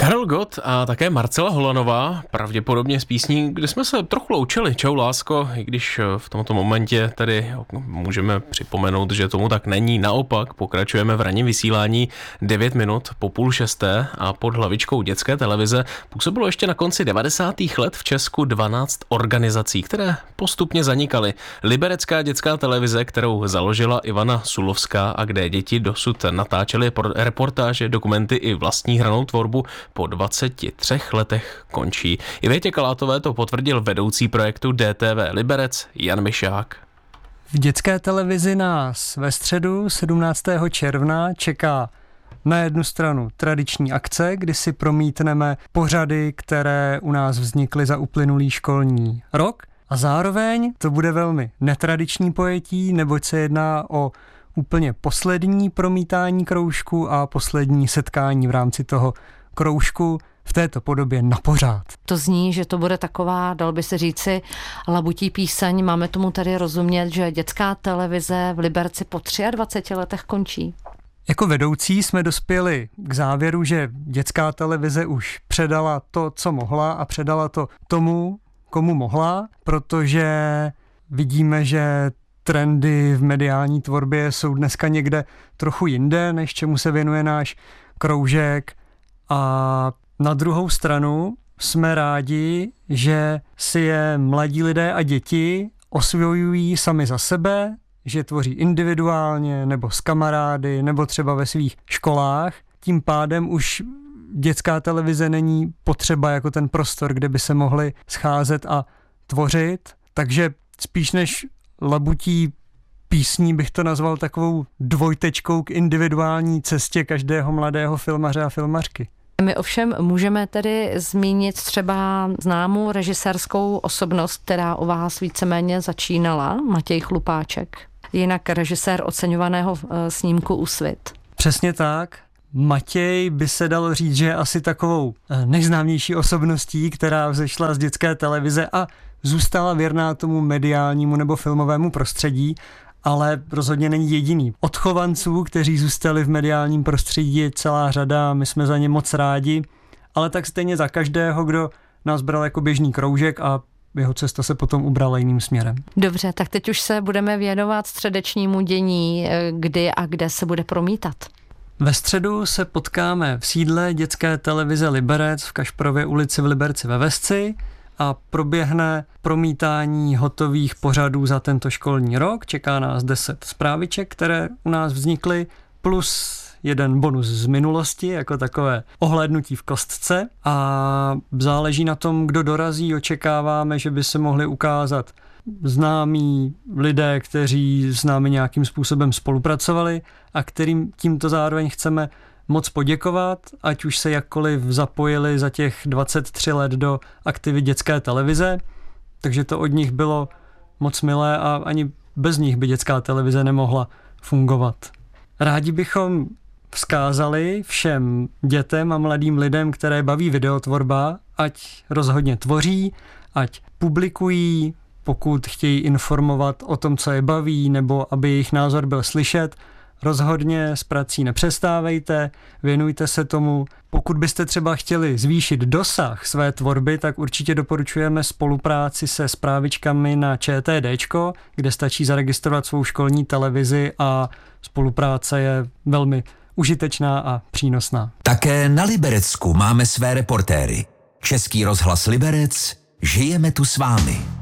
Karel Gott a také Marcela Holanová, pravděpodobně z písní, kde jsme se trochu loučili. Čau lásko, i když v tomto momentě tady můžeme připomenout, že tomu tak není. Naopak pokračujeme v ranním vysílání 9 minut po 5:30 a pod hlavičkou Dětské televize působilo ještě na konci 90. let v Česku 12 organizací, které postupně zanikaly. Liberecká dětská televize, kterou založila Ivana Sulovská a kde děti dosud natáčely reportáže, dokumenty i vlastní hranou tvorbu, po 23 letech končí. I Větě Kalátové to potvrdil vedoucí projektu DTV Liberec Jan Mišák. V Dětské televizi nás ve středu 17. června čeká na jednu stranu tradiční akce, kdy si promítneme pořady, které u nás vznikly za uplynulý školní rok, a zároveň to bude velmi netradiční pojetí, neboť se jedná o úplně poslední promítání kroužku a poslední setkání v rámci toho kroužku v této podobě na pořád. To zní, že to bude taková, dal by se říci, labutí píseň. Máme tomu tady rozumět, že dětská televize v Liberci po 23 letech končí. Jako vedoucí jsme dospěli k závěru, že dětská televize už předala to, co mohla, a předala to tomu, komu mohla, protože vidíme, že trendy v mediální tvorbě jsou dneska někde trochu jinde, než čemu se věnuje náš kroužek. A na druhou stranu jsme rádi, že si je mladí lidé a děti osvojují sami za sebe, že tvoří individuálně nebo s kamarády nebo třeba ve svých školách. Tím pádem už dětská televize není potřeba jako ten prostor, kde by se mohli scházet a tvořit. Takže spíš než labutí písní bych to nazval takovou dvojtečkou k individuální cestě každého mladého filmaře a filmařky. My ovšem můžeme tedy zmínit třeba známou režisérskou osobnost, která u vás víceméně začínala, Matěj Chlupáček, jinak režisér oceňovaného snímku Úsvit. Přesně tak. Matěj by se dalo říct, že je asi takovou nejznámější osobností, která vzešla z dětské televize a zůstala věrná tomu mediálnímu nebo filmovému prostředí, ale rozhodně není jediný. Odchovanců, kteří zůstali v mediálním prostředí, je celá řada, my jsme za ně moc rádi, ale tak stejně za každého, kdo nás bral jako běžný kroužek a jeho cesta se potom ubrala jiným směrem. Dobře, tak teď už se budeme věnovat středečnímu dění, kdy a kde se bude promítat. Ve středu se potkáme v sídle Dětské televize Liberec v Kašparově ulici v Liberci ve Vesci a proběhne promítání hotových pořadů za tento školní rok. Čeká nás 10 zpráviček, které u nás vznikly, plus jeden bonus z minulosti, jako takové ohlédnutí v kostce, a záleží na tom, kdo dorazí. Očekáváme, že by se mohli ukázat známí lidé, kteří s námi nějakým způsobem spolupracovali a kterým tímto zároveň chceme moc poděkovat, ať už se jakkoliv zapojili za těch 23 let do aktivit dětské televize, takže to od nich bylo moc milé a ani bez nich by dětská televize nemohla fungovat. Rádi bychom vzkázali všem dětem a mladým lidem, které baví videotvorba, ať rozhodně tvoří, ať publikují, pokud chtějí informovat o tom, co je baví, nebo aby jejich názor byl slyšet. Rozhodně s prací nepřestávejte, věnujte se tomu. Pokud byste třeba chtěli zvýšit dosah své tvorby, tak určitě doporučujeme spolupráci se zprávičkami na ČTDčko, kde stačí zaregistrovat svou školní televizi a spolupráce je velmi užitečná a přínosná. Také na Liberecku máme své reportéry. Český rozhlas Liberec, žijeme tu s vámi.